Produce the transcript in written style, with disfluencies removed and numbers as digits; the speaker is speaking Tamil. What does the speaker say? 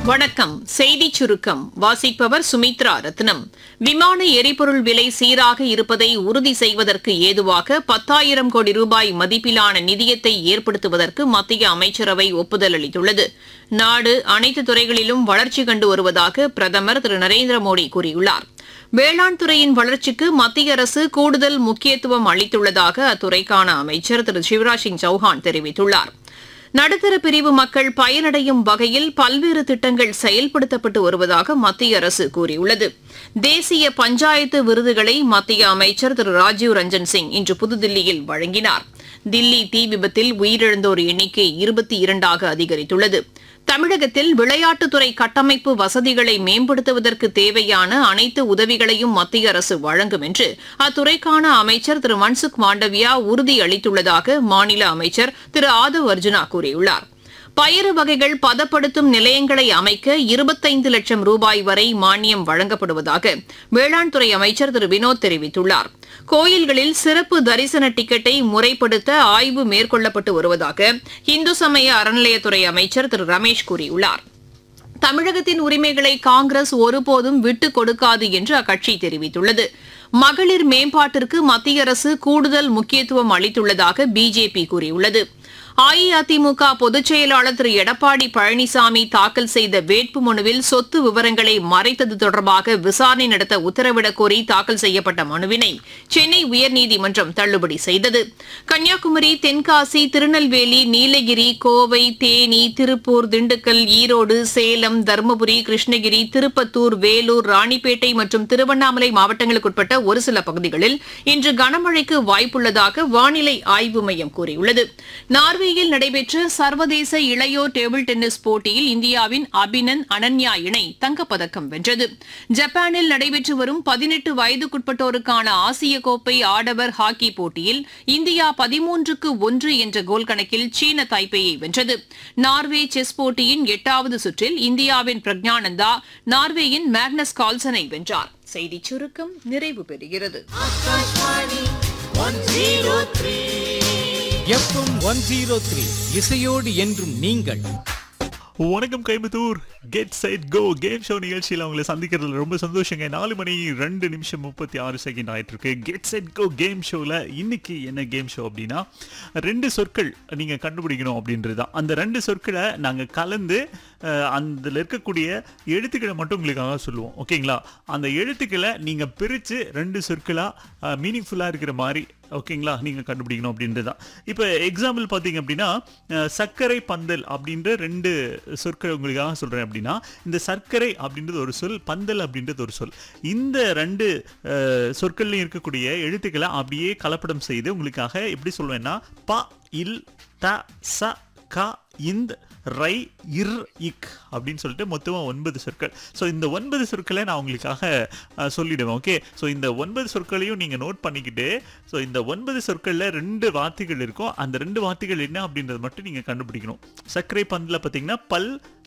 வணக்கம். செய்திச் சுருக்கம் வாசிப்பவர் சுமித்ரா ரத்னம். விமான எரிபொருள் விலை சீராக இருப்பதை உறுதி செய்வதற்கு ஏதுவாக 10,000 கோடி ரூபாய் மதிப்பிலான நிதியத்தை ஏற்படுத்துவதற்கு மத்திய அமைச்சரவை ஒப்புதல் அளித்துள்ளது. நாடு அனைத்து துறைகளிலும் வளர்ச்சி கண்டு வருவதாக பிரதமர் திரு நரேந்திர மோடி கூறியுள்ளார். வேளாண் துறையின் வளர்ச்சிக்கு மத்திய அரசு கூடுதல் முக்கியத்துவம் அளித்துள்ளதாக அத்துறைக்கான அமைச்சர் திரு சிவராஜ் சிங் சௌஹான் தெரிவித்துள்ளார். நடுத்தர பிரிவு மக்கள் பயனடையும் வகையில் பல்வேறு திட்டங்கள் செயல்படுத்தப்பட்டு வருவதாக மத்திய அரசு கூறியுள்ளது. தேசிய பஞ்சாயத்து விருதுகளை மத்திய அமைச்சர் திரு ராஜீவ் ரஞ்சன் சிங் இன்று புதுதில்லியில் வழங்கினார். தில்லி தீ விபத்தில் உயிரிழந்தோர் எண்ணிக்கை 22ஆக அதிகரித்துள்ளது. தமிழகத்தில் விளையாட்டுத்துறை கட்டமைப்பு வசதிகளை மேம்படுத்துவதற்கு தேவையான அனைத்து உதவிகளையும் மத்திய அரசு வழங்கும் என்று அத்துறைக்கான அமைச்சர் திரு மன்சுக் மாண்டவியா உறுதியளித்துள்ளதாக மாநில அமைச்சர் திரு ஆதவ் அர்ஜுனா கூறியுள்ளார். பயறு வகைகள் பதப்படுத்தும் நிலையங்களை அமைக்க 25 லட்சம் ரூபாய் வரை மானியம் வழங்கப்படுவதாக வேளாண் துறை அமைச்சர் திரு வினோத் தெரிவித்துள்ளார். கோயில்களில் சிறப்பு தரிசன டிக்கெட்டை முறைப்படுத்த ஆய்வு மேற்கொள்ளப்பட்டு வருவதாக இந்து சமய அறநிலையத்துறை அமைச்சர் திரு ரமேஷ் கூறியுள்ளார். தமிழகத்தின் உரிமைகளை காங்கிரஸ் ஒருபோதும் விட்டுக் கொடுக்காது என்று அக்கட்சி தெரிவித்துள்ளது. மகளிர் மேம்பாட்டிற்கு மத்திய அரசு கூடுதல் முக்கியத்துவம் அளித்துள்ளதாக பிஜேபி கூறியுள்ளது. அஇஅதிமுக பொதுச் செயலாளர் திரு எடப்பாடி பழனிசாமி தாக்கல் செய்த வேட்புமனுவில் சொத்து விவரங்களை மறைத்தது தொடர்பாக விசாரணை நடத்த உத்தரவிடக் கோரி தாக்கல் செய்யப்பட்ட மனுவினை சென்னை உயர்நீதிமன்றம் தள்ளுபடி செய்தது. கன்னியாகுமரி, தென்காசி, திருநெல்வேலி, நீலகிரி, கோவை, தேனி, திருப்பூர், திண்டுக்கல், ஈரோடு, சேலம், தருமபுரி, கிருஷ்ணகிரி, திருப்பத்தூர், வேலூர், ராணிப்பேட்டை மற்றும் திருவண்ணாமலை மாவட்டங்களுக்குட்பட்ட ஒரு சில பகுதிகளில் இன்று கனமழைக்கு வாய்ப்புள்ளதாக வானிலை ஆய்வு மையம் கூறியுள்ளது. நார்வேயில் நடைபெற்ற சர்வதேச இளையோர் டேபிள் டென்னிஸ் போட்டியில் இந்தியாவின் அபினன் அனன்யா இணை தங்கப்பதக்கம் வென்றது. ஜப்பானில் நடைபெற்று வரும் 18 வயதுக்குட்பட்டோருக்கான ஆசிய கோப்பை ஆடவர் ஹாக்கி போட்டியில் இந்தியா 13-1 என்ற கோல் கணக்கில் சீன தைப்பேயை வென்றது. நார்வே செஸ் போட்டியின் 8வது சுற்றில் இந்தியாவின் பிரக்ஞானந்தா நார்வேயின் மேக்னஸ் கால்சனை வென்றார். செய்திச் சுருக்கம் நிறைவு பெறுகிறது. FM 103 இசையோடு என்றும் நீங்கள். வணக்கம் Coimbatore. Get set go game show நிகழ்ச்சியில் உங்களை சந்திக்கிறதுல ரொம்ப சந்தோஷங்க. 4 மணி 2 நிமிஷம் 36 செகண்ட் ஆயிட்டு இருக்கு. கெட் செட் கோ கேம் ஷோவில் இன்னைக்கு என்ன கேம் ஷோ அப்படின்னா 2 சொற்கள் நீங்கள் கண்டுபிடிக்கணும் அப்படின்றது தான். அந்த 2 சொற்களை நாங்கள் கலந்து அதில் இருக்கக்கூடிய எழுத்துக்களை மட்டும் உங்களுக்காக சொல்லுவோம். ஓகேங்களா? அந்த எழுத்துக்களை நீங்கள் பிரித்து 2 சொற்களாக மீனிங்ஃபுல்லாக இருக்கிற மாதிரி ஓகேங்களா நீங்கள் கண்டுபிடிக்கணும் அப்படின்றது தான். இப்போ எக்ஸாம்பிள் பார்த்தீங்க அப்படின்னா சர்க்கரை பந்தல் அப்படின்ற 2 சொற்கள் உங்களுக்காக சொல்கிறேன். அப்படின்னா இந்த சர்க்கரை அப்படின்றது ஒரு சொல், பந்தல் அப்படின்றது ஒரு சொல். இந்த 2 சொற்கள்லையும் இருக்கக்கூடிய எழுத்துக்களை அப்படியே கலப்படம் செய்து உங்களுக்காக எப்படி சொல்வேன்னா ப இல் த ச க இந்த ரை இர் இக் அப்படின்னு சொல்லிட்டு மொத்தமாக 9 சொற்கள். ஸோ இந்த 9 சொற்களை நான் உங்களுக்காக சொல்லிடுவேன். ஓகே, ஸோ இந்த 9 சொற்களையும் நீங்கள் நோட் பண்ணிக்கிட்டு ஸோ இந்த 9 சொற்களில் 2 வார்த்தைகள் இருக்கும். அந்த 2 வார்த்தைகள் என்ன அப்படின்றது மட்டும் நீங்கள் கண்டுபிடிக்கணும். சர்க்கரை பந்தில் பார்த்தீங்கன்னா பல்,